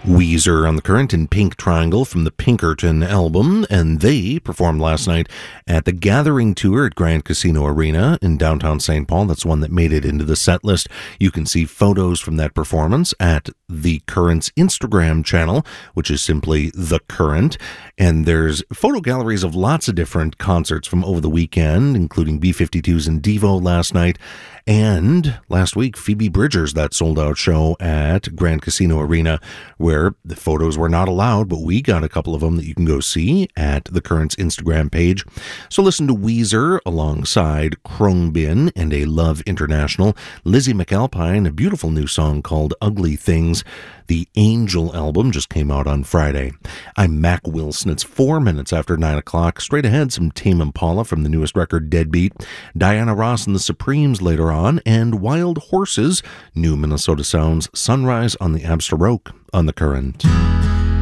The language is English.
Weezer on the Current in Pink Triangle from the Pinkerton album, and they performed last night at the Gathering Tour at Grand Casino Arena in downtown St. Paul. That's one that made it into the set list. You can see photos from that performance at The Current's Instagram channel, which is simply The Current, and there's photo galleries of lots of different concerts from over the weekend, including B-52s and Devo last night, and last week, Phoebe Bridgers, that sold-out show at Grand Casino Arena, where the photos were not allowed, but we got a couple of them that you can go see at The Current's Instagram page. So listen to Weezer alongside Khruangbin and A Love International, Lizzie McAlpine, a beautiful new song called Ugly Things. The Angel album just came out on Friday. I'm Mac Wilson. It's 4 minutes after 9 o'clock. Straight ahead, some Tame Impala from the newest record, Deadbeat, Diana Ross and the Supremes later on, and Wild Horses, new Minnesota Sounds, Sunrise on the Abster Oak on the Current.